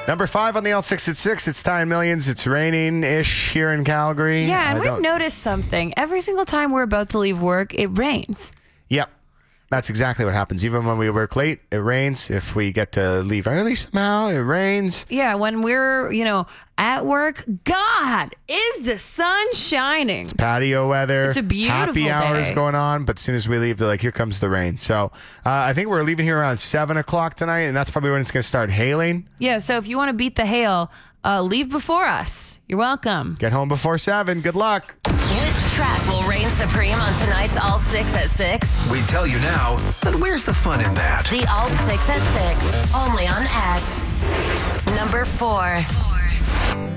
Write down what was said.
Number 5 on the Alt6 at 6. It's Time Millions. It's raining-ish here in Calgary. Yeah, and we've noticed something. Every single time we're about to leave work, it rains. Yep. That's exactly what happens. Even when we work late, it rains. If we get to leave early somehow, it rains. Yeah, when we're, at work, God, is the sun shining. Patio weather. It's a beautiful happy hours day. going on, but as soon as we leave, they're like, here comes the rain. So I think we're leaving here around 7 o'clock tonight, and that's probably when it's going to start hailing. Yeah, so if you want to beat the hail, leave before us. You're welcome. Get home before 7. Good luck. Which track will reign supreme on tonight's Alt6 at 6? We tell you now, but where's the fun in that? The Alt6 at 6, only on X. Number 4.